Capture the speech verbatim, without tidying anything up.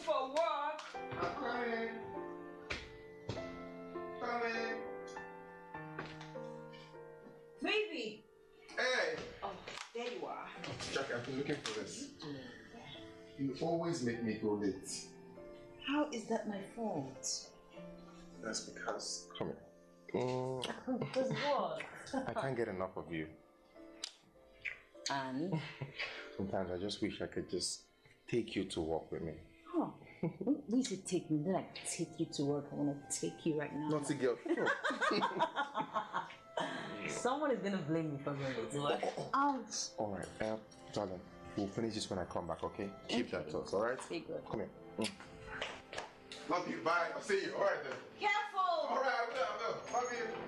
for what? I'm coming. Coming. Baby. Hey. Oh, there you are. Jackie, I've been looking for this. You always make me go late. How is that my fault? That's because... Come here. Mm. Because what? I can't get enough of you. And? Sometimes I just wish I could just take you to walk with me. Oh, we should take me. Then I can take you to work. I want to take you right now. Not to girl. No. Someone is going to blame me for going to work. Ouch. Alright, um, darling, we'll finish this when I come back, okay? Keep okay. that thoughts, alright? Stay good. Come here. Mm. Love you, bye. I'll see you. Alright then. Careful! Alright, I will, I will. Love you.